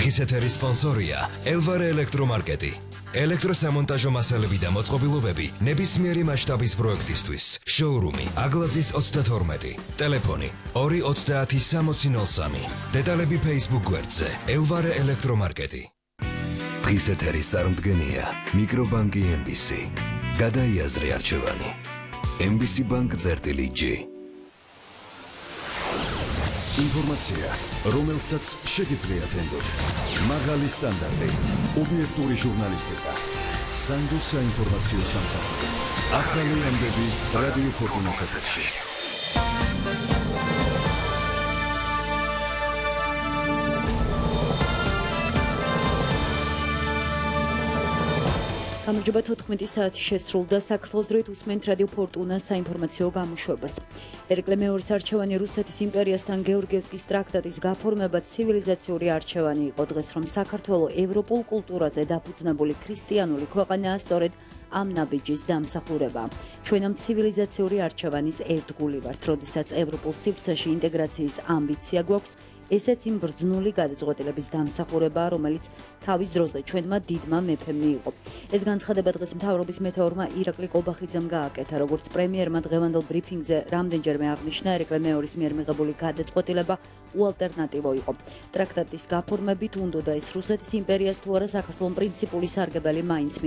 დღის ეთერის სპონსორია ელვარე ელექტრომარკეტი. ელექტროსამონტაჟო მასალები და მოწყობილობები ნებისმიერი მასშტაბის პროექტისთვის. შოურუმი აგლაძის 32. ტელეფონი 2306003. დეტალები Facebook გვერდზე ელვარე ელექტრომარკეტი. დღის ეთერის წარმდგენია მიკრობანკი MBC. გადაიაზრე არჩევანი. MBC bank.G. ინფორმაცია, რომელსაც შეგიძლიათ ენდოთ. მაღალი სტანდარტი, ობიექტური ჟურნალისტიკა. სანდოს საინფორმაციო სამსახური. ახალი ამბები რადიო ფორტუნას ეთერში. გამარჯობა 14 საათი შესრულდა საქართველოს დროით უსმენთ რადიო ფორტუნას საინფორმაციო გამოშვებას. ერეკლე მეორის არჩევანი რუსეთის იმპერიასთან გეორგიევსკის ტრაქტატის გაფორმება ცივილიზაციური არჩევანი იყო დღეს, რომ საქართველოს ევროპულ კულტურაზე დაფუძნებული ქრისტიანული ქვეყანაა სწორედ ამ ნაბიჯის დამსახურება. ჩვენ ამ ცივილიზაციური არჩევანის ერთგული ვართ, როდესაც ევროპულ სივრცეში ინტეგრაციის ამბიცია გვაქვს. ესეც იმ ბრძნული გადაწყვეტილების დამსახურებაა, რომელიც თავის დროზე ჩვენმა დიდმა მეფემ მიიღო. ეს განცხადება დღეს მთავრობის მეთაურმა ირაკლი კობახიძემ გააკეთა, როგორც პრემიერმა დღევანდელ ბრიფინგზე რამდენჯერმე აღნიშნა, ერეკლე მეორის მიერ მიღებული გადაწყვეტილება უალტერნატივო იყო. ტრაქტატის გაფორმებით უნდოდა ეს რუსეთის იმპერიას თუ არა საქართველოს პრინციპული სარგებელი მაინც